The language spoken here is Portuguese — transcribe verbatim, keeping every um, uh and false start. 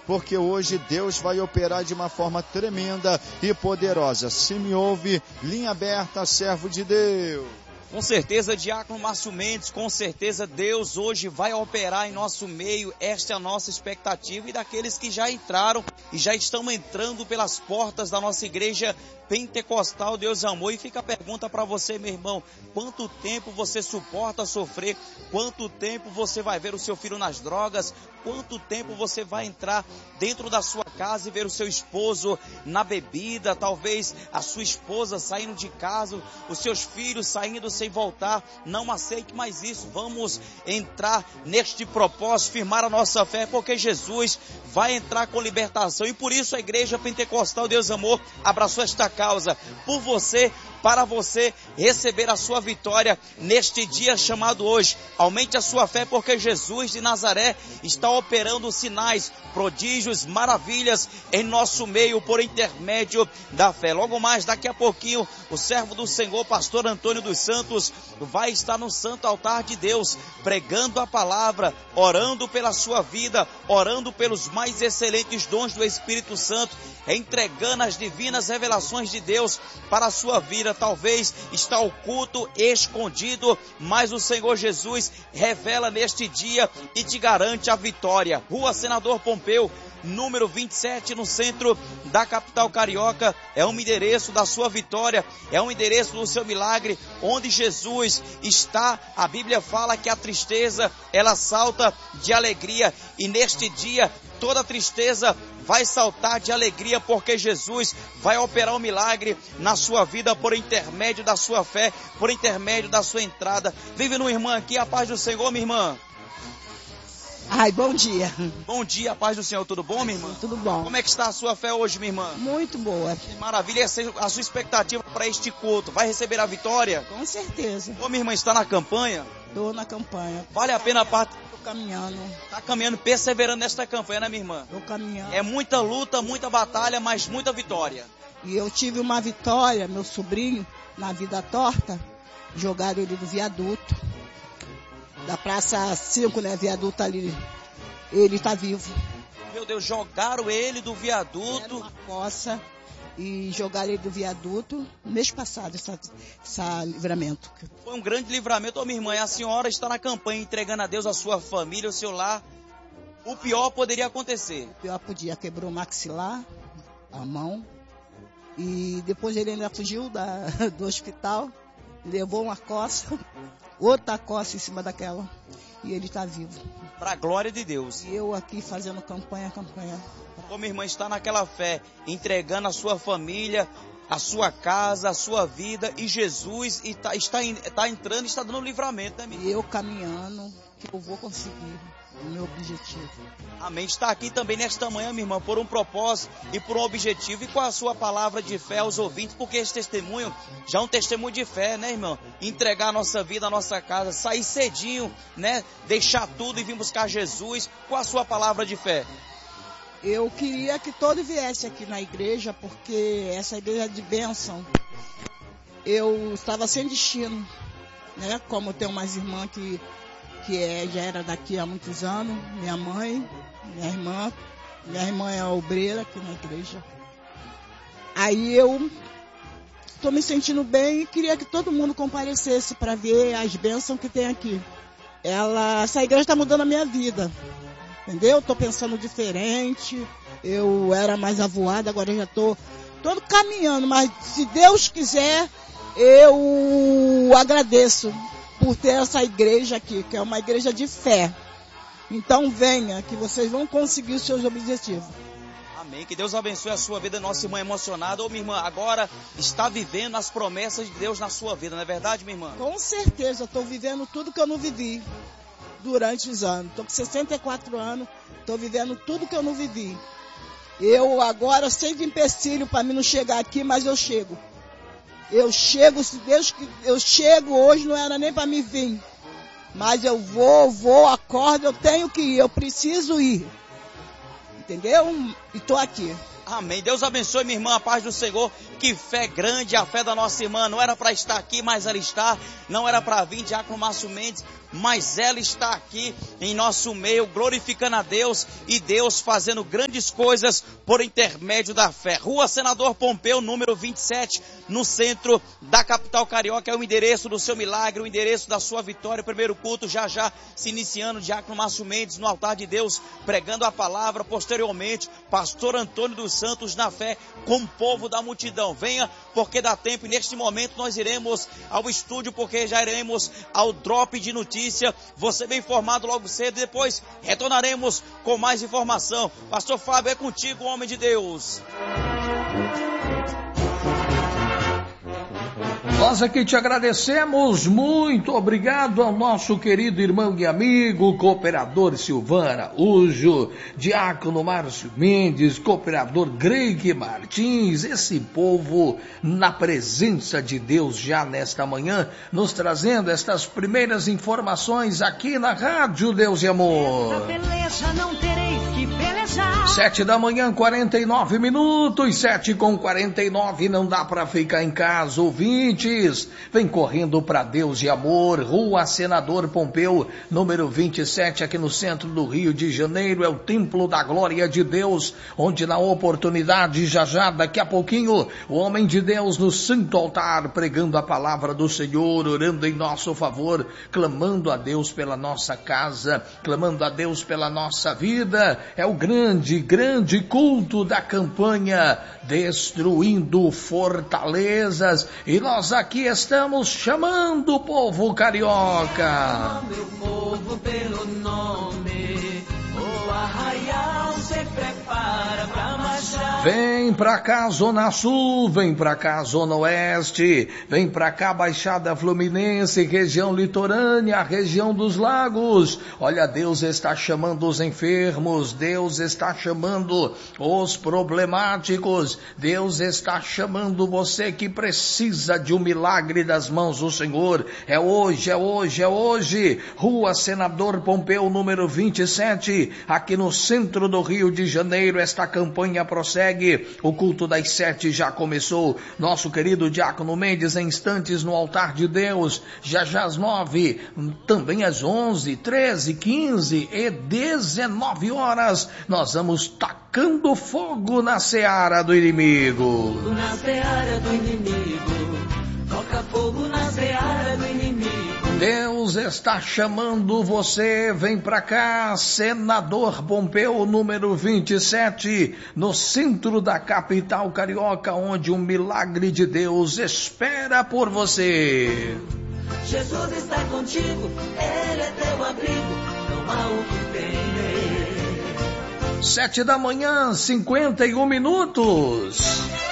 porque hoje Deus vai operar de uma forma tremenda e poderosa. Se me ouve, linha aberta, servo de Deus. Com certeza, Diácono Márcio Mendes, com certeza Deus hoje vai operar em nosso meio. Esta é a nossa expectativa, e daqueles que já entraram e já estão entrando pelas portas da nossa igreja pentecostal Deus Amor. E fica a pergunta para você, meu irmão: quanto tempo você suporta sofrer? Quanto tempo você vai ver o seu filho nas drogas? Quanto tempo você vai entrar dentro da sua casa e ver o seu esposo na bebida? Talvez a sua esposa saindo de casa, os seus filhos saindo sem voltar. Não aceite mais isso. Vamos entrar neste propósito, firmar a nossa fé, porque Jesus vai entrar com libertação. E por isso a igreja pentecostal Deus Amor abraçou esta causa, por você, para você receber a sua vitória neste dia chamado hoje. Aumente a sua fé, porque Jesus de Nazaré está operando sinais, prodígios, maravilhas em nosso meio por intermédio da fé. Logo mais, daqui a pouquinho, o servo do Senhor, pastor Antônio dos Santos, vai estar no santo altar de Deus, pregando a palavra, orando pela sua vida, orando pelos mais excelentes dons do Espírito Santo, entregando as divinas revelações de Deus para a sua vida. Talvez está oculto, escondido, mas o Senhor Jesus revela neste dia e te garante a vitória. Rua Senador Pompeu, número vinte e sete, no centro da capital carioca. É um endereço da sua vitória, é um endereço do seu milagre, onde Jesus está. A Bíblia fala que a tristeza, ela salta de alegria, e neste dia toda tristeza vai saltar de alegria, porque Jesus vai operar um milagre na sua vida por intermédio da sua fé, por intermédio da sua entrada. Vive no irmã aqui, a paz do Senhor, minha irmã. Ai, bom dia. Bom dia, a paz do Senhor. Tudo bom, minha irmã? Tudo bom. Como é que está a sua fé hoje, minha irmã? Muito boa. Que maravilha. Essa é a sua expectativa para este culto? Vai receber a vitória? Com certeza. Ô, minha irmã, está na campanha? Estou na campanha. Vale a pena a parte... Estou caminhando. Está caminhando, perseverando nesta campanha, né, minha irmã? Estou caminhando. É muita luta, muita batalha, mas muita vitória. E eu tive uma vitória, meu sobrinho, na vida torta, jogaram ele do viaduto, da Praça cinco, né, viaduto ali. Ele está vivo. Meu Deus, jogaram ele do viaduto. Era uma coça e jogaram ele do viaduto mês passado, esse livramento. Foi um grande livramento. Ô, minha irmã, a senhora está na campanha entregando a Deus a sua família, o seu lar. O pior poderia acontecer. O pior podia, quebrou o maxilar, a mão. E depois ele ainda fugiu da, do hospital, levou uma coça, outra coça em cima daquela. E ele está vivo. Para a glória de Deus. E eu aqui fazendo campanha, campanha. Como irmã está naquela fé, entregando a sua família, a sua casa, a sua vida, e Jesus está, está, está entrando e está dando livramento, né, minha irmã? E eu caminhando, que eu vou conseguir o meu objetivo. Amém. Está aqui também nesta manhã, minha irmã, por um propósito e por um objetivo. E com a sua palavra de fé aos ouvintes, porque esse testemunho já é um testemunho de fé, né, irmão? Entregar a nossa vida, a nossa casa, sair cedinho, né? Deixar tudo e vir buscar Jesus. Com a sua palavra de fé. Eu queria que todos viessem aqui na igreja, porque essa igreja é de bênção. Eu estava sem destino, né? Como tem umas irmãs que, que é, já era daqui há muitos anos, minha mãe, minha irmã, minha irmã é obreira aqui na igreja. Aí eu estou me sentindo bem e queria que todo mundo comparecesse para ver as bênçãos que tem aqui. Ela, essa igreja está mudando a minha vida. Entendeu? Estou pensando diferente, eu era mais avoada, agora eu já estou todo caminhando, mas se Deus quiser, eu agradeço por ter essa igreja aqui, que é uma igreja de fé. Então venha, que vocês vão conseguir os seus objetivos. Amém. Que Deus abençoe a sua vida, nossa irmã emocionada. Ô, minha irmã, agora está vivendo as promessas de Deus na sua vida, não é verdade, minha irmã? Com certeza, estou vivendo tudo que eu não vivi durante os anos. Estou com sessenta e quatro anos, estou vivendo tudo que eu não vivi. Eu agora sei de empecilho para mim não chegar aqui, mas eu chego. Eu chego, se Deus que eu chego hoje, não era nem para mim vir. Mas eu vou, vou, acordo, eu tenho que ir, eu preciso ir. Entendeu? E estou aqui. Amém. Deus abençoe, minha irmã, a paz do Senhor. Que fé grande a fé da nossa irmã. Não era para estar aqui, mas ela está. Não era para vir, Diácono Márcio Mendes. mas ela está aqui em nosso meio, glorificando a Deus e Deus fazendo grandes coisas por intermédio da fé. Rua Senador Pompeu, número vinte e sete, no centro da capital carioca, é o endereço do seu milagre, o endereço da sua vitória. Primeiro culto já já se iniciando, Diácono Márcio Mendes no altar de Deus, pregando a palavra. Posteriormente, pastor Antônio dos Santos na fé, com o povo da multidão. Venha, porque dá tempo, e neste momento nós iremos ao estúdio, porque já iremos ao drop de notícia. Você bem informado logo cedo, e depois retornaremos com mais informação. Pastor Fábio, é contigo, homem de Deus. Nós aqui te agradecemos, muito obrigado ao nosso querido irmão e amigo, cooperador Silvano Araújo, Diácono Márcio Mendes, cooperador Greg Martins, esse povo na presença de Deus já nesta manhã, nos trazendo estas primeiras informações aqui na Rádio Deus e Amor. Beleza, não tereis que pelejar. Sete da manhã, quarenta e nove minutos, sete com quarenta e nove, não dá para ficar em casa, ouvinte. Vem correndo para Deus e Amor, Rua Senador Pompeu, número vinte e sete, aqui no centro do Rio de Janeiro. É o Templo da Glória de Deus, onde na oportunidade, já já, daqui a pouquinho, o homem de Deus no santo altar, pregando a palavra do Senhor, orando em nosso favor, clamando a Deus pela nossa casa, clamando a Deus pela nossa vida. É o grande, grande culto da campanha Destruindo Fortalezas, e nós aqui estamos chamando o povo carioca. Meu povo pelo nome, o arraial se prepara pra marchar. Vem pra cá, Zona Sul, vem pra cá, Zona Oeste, vem pra cá, Baixada Fluminense, região litorânea, região dos lagos. Olha, Deus está chamando os enfermos, Deus está chamando os problemáticos, Deus está chamando você que precisa de um milagre das mãos do Senhor. É hoje, é hoje, é hoje. Rua Senador Pompeu, número vinte e sete, aqui no centro do Rio de Janeiro. Esta campanha prossegue. O culto das sete já começou. Nosso querido Diácono Mendes em instantes no altar de Deus. Já já às nove, também às onze, treze, quinze e dezenove horas. Nós vamos tacando fogo na seara do inimigo. Na seara do inimigo, toca fogo na seara do inimigo. Deus está chamando você, vem pra cá, Senador Pompeu, número vinte e sete, no centro da capital carioca, onde um milagre de Deus espera por você. Jesus está contigo, Ele é teu abrigo, não há o que temer. Sete da manhã, cinquenta e um minutos.